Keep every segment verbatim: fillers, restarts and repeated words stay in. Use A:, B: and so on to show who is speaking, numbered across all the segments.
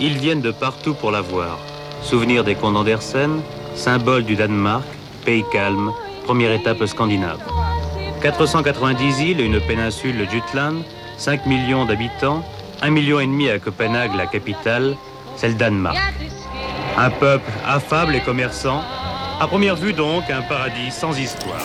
A: ils viennent de partout pour la voir. Souvenir des contes d'Andersen, symbole du Danemark, pays calme, première étape scandinave. quatre cent quatre-vingt-dix îles et une péninsule, le Jutland, cinq millions d'habitants, un million et demi à Copenhague, la capitale, c'est le Danemark. Un peuple affable et commerçant, à première vue donc un paradis sans histoire.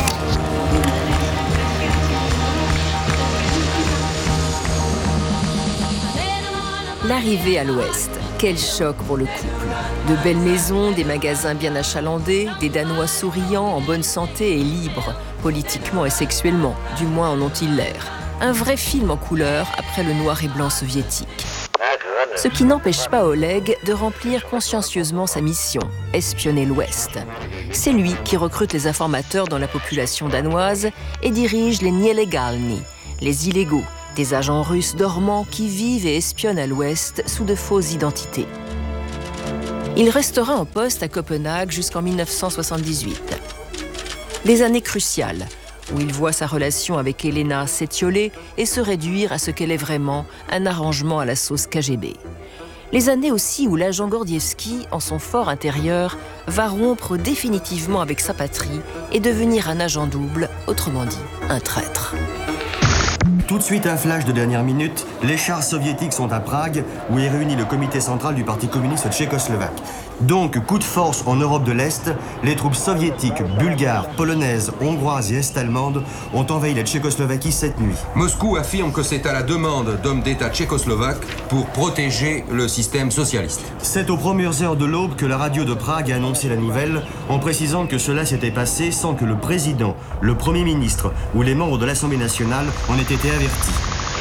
B: L'arrivée à l'Ouest, quel choc pour le couple. De belles maisons, des magasins bien achalandés, des Danois souriants, en bonne santé et libres, politiquement et sexuellement, du moins en ont-ils l'air. Un vrai film en couleur après le noir et blanc soviétique. Ce qui n'empêche pas Oleg de remplir consciencieusement sa mission, espionner l'Ouest. C'est lui qui recrute les informateurs dans la population danoise et dirige les Nielegalni, les illégaux, des agents russes dormants qui vivent et espionnent à l'Ouest sous de fausses identités. Il restera en poste à Copenhague jusqu'en mille neuf cent soixante-dix-huit. Des années cruciales, où il voit sa relation avec Elena s'étioler et se réduire à ce qu'elle est vraiment, un arrangement à la sauce K G B. Les années aussi où l'agent Gordievski, en son fort intérieur, va rompre définitivement avec sa patrie et devenir un agent double, autrement dit, un traître.
C: Tout de suite, un flash de dernière minute. Les chars soviétiques sont à Prague, où est réuni le comité central du Parti communiste tchécoslovaque. Donc, coup de force en Europe de l'Est, les troupes soviétiques, bulgares, polonaises, hongroises et est-allemandes ont envahi la Tchécoslovaquie cette nuit.
D: Moscou affirme que c'est à la demande d'hommes d'État tchécoslovaques pour protéger le système socialiste.
C: C'est aux premières heures de l'aube que la radio de Prague a annoncé la nouvelle, en précisant que cela s'était passé sans que le président, le Premier ministre ou les membres de l'Assemblée nationale en aient été avertis.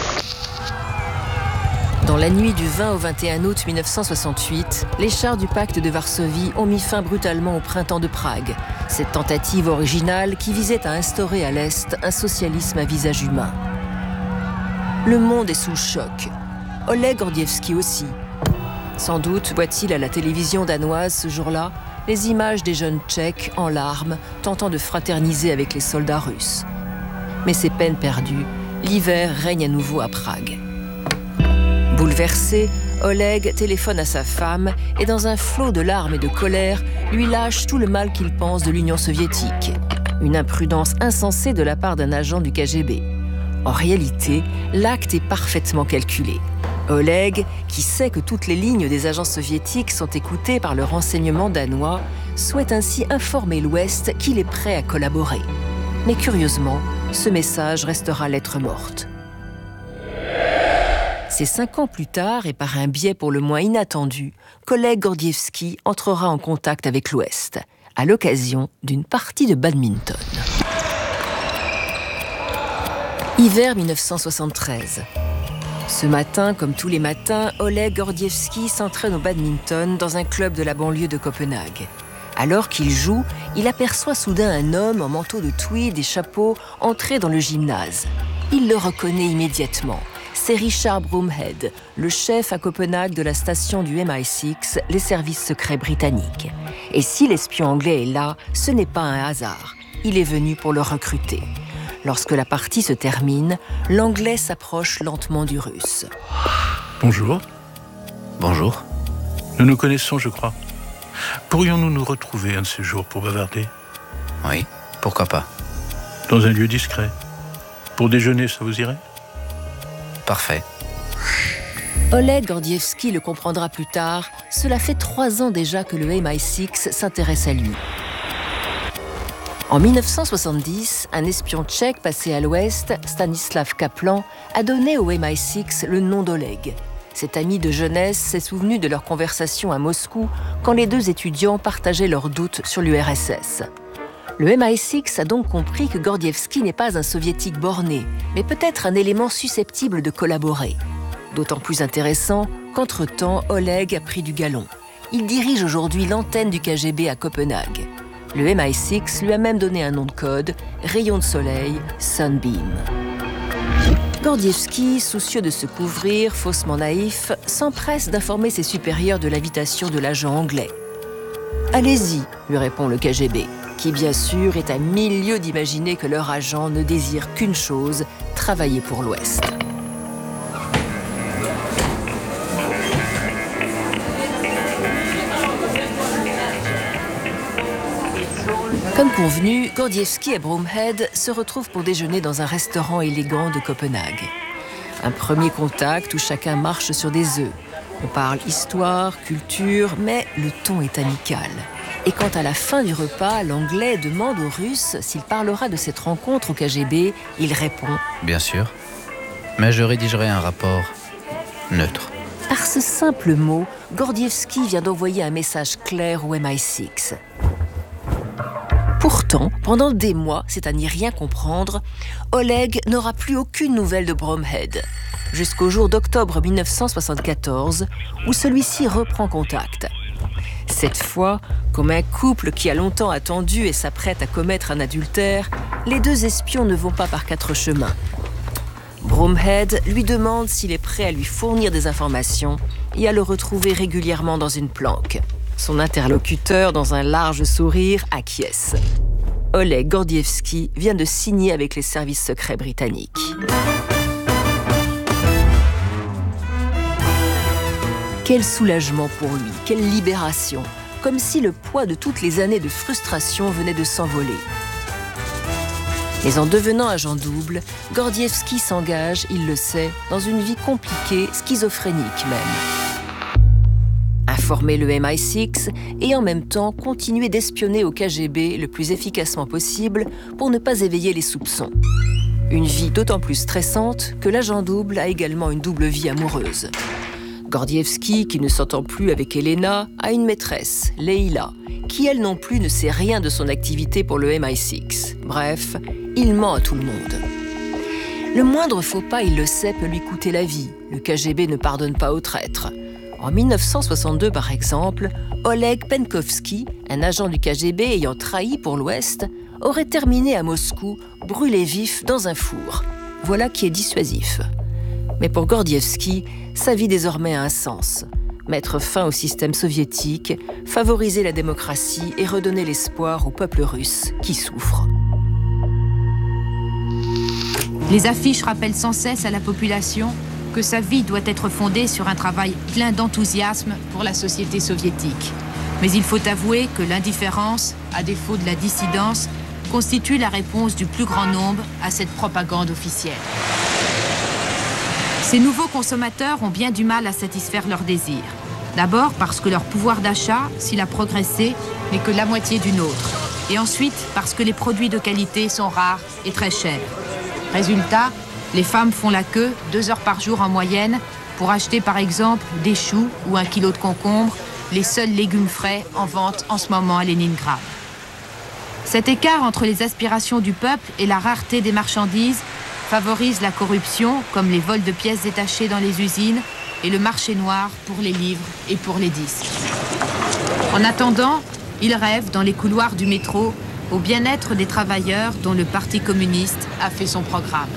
B: Dans la nuit du vingt au vingt et un août mille neuf cent soixante-huit, les chars du pacte de Varsovie ont mis fin brutalement au printemps de Prague. Cette tentative originale qui visait à instaurer à l'Est un socialisme à visage humain. Le monde est sous le choc. Oleg Gordievski aussi. Sans doute voit-il à la télévision danoise ce jour-là les images des jeunes Tchèques en larmes tentant de fraterniser avec les soldats russes. Mais c'est peine perdue. L'hiver règne à nouveau à Prague. Bouleversé, Oleg téléphone à sa femme et dans un flot de larmes et de colère, lui lâche tout le mal qu'il pense de l'Union soviétique. Une imprudence insensée de la part d'un agent du K G B. En réalité, l'acte est parfaitement calculé. Oleg, qui sait que toutes les lignes des agents soviétiques sont écoutées par le renseignement danois, souhaite ainsi informer l'Ouest qu'il est prêt à collaborer. Mais curieusement, ce message restera lettre morte. C'est cinq ans plus tard, et par un biais pour le moins inattendu, qu'Oleg Gordievski entrera en contact avec l'Ouest, à l'occasion d'une partie de badminton. Hiver mille neuf cent soixante-treize. Ce matin, comme tous les matins, Oleg Gordievski s'entraîne au badminton dans un club de la banlieue de Copenhague. Alors qu'il joue, il aperçoit soudain un homme en manteau de tweed et chapeau entrer dans le gymnase. Il le reconnaît immédiatement. C'est Richard Broomhead, le chef à Copenhague de la station du M I six, les services secrets britanniques. Et si l'espion anglais est là, ce n'est pas un hasard. Il est venu pour le recruter. Lorsque la partie se termine, l'anglais s'approche lentement du russe.
E: Bonjour.
F: Bonjour.
E: Nous nous connaissons, je crois. Pourrions-nous nous retrouver un de ces jours pour bavarder ?
F: Oui, pourquoi pas.
E: Dans un lieu discret. Pour déjeuner, ça vous irait ?
F: Parfait.
B: Oleg Gordievski le comprendra plus tard. Cela fait trois ans déjà que le M I six s'intéresse à lui. En mille neuf cent soixante-dix, un espion tchèque passé à l'Ouest, Stanislav Kaplan, a donné au M I six le nom d'Oleg. Cet ami de jeunesse s'est souvenu de leur conversation à Moscou quand les deux étudiants partageaient leurs doutes sur l'U R S S. Le M I six a donc compris que Gordievski n'est pas un soviétique borné, mais peut-être un élément susceptible de collaborer. D'autant plus intéressant qu'entre-temps, Oleg a pris du galon. Il dirige aujourd'hui l'antenne du K G B à Copenhague. Le M I six lui a même donné un nom de code, Rayon de soleil, Sunbeam. Gordievski, soucieux de se couvrir, faussement naïf, s'empresse d'informer ses supérieurs de l'invitation de l'agent anglais. « Allez-y », lui répond le K G B, qui bien sûr est à mille lieues d'imaginer que leur agent ne désire qu'une chose, travailler pour l'Ouest. Comme convenu, Gordievsky et Broomhead se retrouvent pour déjeuner dans un restaurant élégant de Copenhague. Un premier contact où chacun marche sur des œufs. On parle histoire, culture, mais le ton est amical. Et quand à la fin du repas, l'Anglais demande au Russe s'il parlera de cette rencontre au K G B, il répond
F: « Bien sûr, mais je rédigerai un rapport neutre. »
B: Par ce simple mot, Gordievsky vient d'envoyer un message clair au M I six. Pourtant, pendant des mois, c'est à n'y rien comprendre, Oleg n'aura plus aucune nouvelle de Broomhead, jusqu'au jour d'octobre mille neuf cent soixante-quatorze, où celui-ci reprend contact. Cette fois, comme un couple qui a longtemps attendu et s'apprête à commettre un adultère, les deux espions ne vont pas par quatre chemins. Broomhead lui demande s'il est prêt à lui fournir des informations et à le retrouver régulièrement dans une planque. Son interlocuteur, dans un large sourire, acquiesce. Oleg Gordievsky vient de signer avec les services secrets britanniques. Quel soulagement pour lui, quelle libération, comme si le poids de toutes les années de frustration venait de s'envoler. Mais en devenant agent double, Gordievsky s'engage, il le sait, dans une vie compliquée, schizophrénique même. Informer le M I six et en même temps continuer d'espionner au K G B le plus efficacement possible pour ne pas éveiller les soupçons. Une vie d'autant plus stressante que l'agent double a également une double vie amoureuse. Gordievsky, qui ne s'entend plus avec Elena, a une maîtresse, Leila, qui elle non plus ne sait rien de son activité pour le M I six. Bref, il ment à tout le monde. Le moindre faux pas, il le sait, peut lui coûter la vie. Le K G B ne pardonne pas aux traîtres. En mille neuf cent soixante-deux, par exemple, Oleg Penkovsky, un agent du K G B ayant trahi pour l'Ouest, aurait terminé à Moscou, brûlé vif dans un four. Voilà qui est dissuasif. Mais pour Gordievsky, sa vie désormais a un sens. Mettre fin au système soviétique, favoriser la démocratie et redonner l'espoir au peuple russe qui souffre.
G: Les affiches rappellent sans cesse à la population que sa vie doit être fondée sur un travail plein d'enthousiasme pour la société soviétique. Mais il faut avouer que l'indifférence, à défaut de la dissidence, constitue la réponse du plus grand nombre à cette propagande officielle. Ces nouveaux consommateurs ont bien du mal à satisfaire leurs désirs. D'abord parce que leur pouvoir d'achat, s'il a progressé, n'est que la moitié du nôtre. Et ensuite parce que les produits de qualité sont rares et très chers. Résultat, les femmes font la queue deux heures par jour en moyenne pour acheter par exemple des choux ou un kilo de concombre, les seuls légumes frais en vente en ce moment à Leningrad. Cet écart entre les aspirations du peuple et la rareté des marchandises favorise la corruption, comme les vols de pièces détachées dans les usines et le marché noir pour les livres et pour les disques. En attendant, ils rêvent dans les couloirs du métro au bien-être des travailleurs dont le Parti communiste a fait son programme.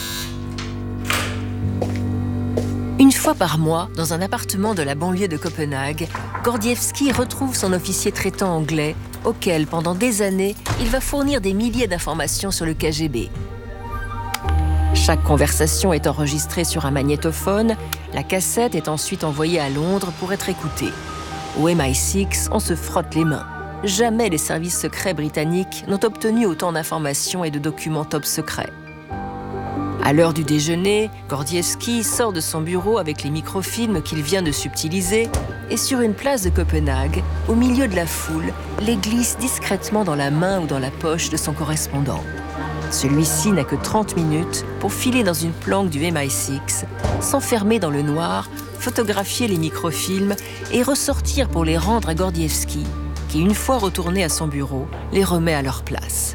B: Une fois par mois, dans un appartement de la banlieue de Copenhague, Gordievsky retrouve son officier traitant anglais, auquel, pendant des années, il va fournir des milliers d'informations sur le K G B. Chaque conversation est enregistrée sur un magnétophone, la cassette est ensuite envoyée à Londres pour être écoutée. Au M I six, on se frotte les mains. Jamais les services secrets britanniques n'ont obtenu autant d'informations et de documents top secrets. À l'heure du déjeuner, Gordievsky sort de son bureau avec les microfilms qu'il vient de subtiliser et sur une place de Copenhague, au milieu de la foule, les glisse discrètement dans la main ou dans la poche de son correspondant. Celui-ci n'a que trente minutes pour filer dans une planque du M I six, s'enfermer dans le noir, photographier les microfilms et ressortir pour les rendre à Gordievsky, qui, une fois retourné à son bureau, les remet à leur place.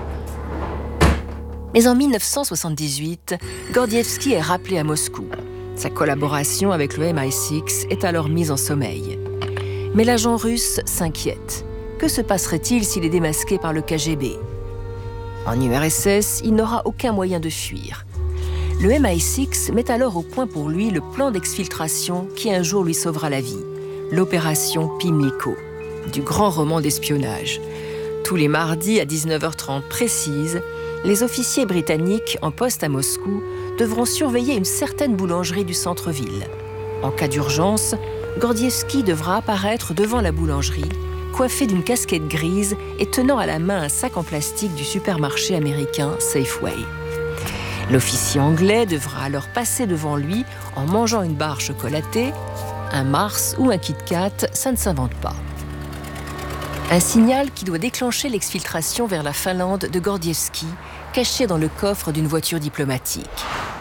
B: Mais en mille neuf cent soixante-dix-huit, Gordievsky est rappelé à Moscou. Sa collaboration avec le M I six est alors mise en sommeil. Mais l'agent russe s'inquiète. Que se passerait-il s'il est démasqué par le K G B ? En U R S S, il n'aura aucun moyen de fuir. Le M I six met alors au point pour lui le plan d'exfiltration qui un jour lui sauvera la vie, l'opération Pimlico, du grand roman d'espionnage. Tous les mardis à dix-neuf heures trente précises, les officiers britanniques en poste à Moscou devront surveiller une certaine boulangerie du centre-ville. En cas d'urgence, Gordievsky devra apparaître devant la boulangerie, coiffé d'une casquette grise et tenant à la main un sac en plastique du supermarché américain Safeway. L'officier anglais devra alors passer devant lui en mangeant une barre chocolatée. Un Mars ou un Kit Kat, ça ne s'invente pas. Un signal qui doit déclencher l'exfiltration vers la Finlande de Gordievski, caché dans le coffre d'une voiture diplomatique.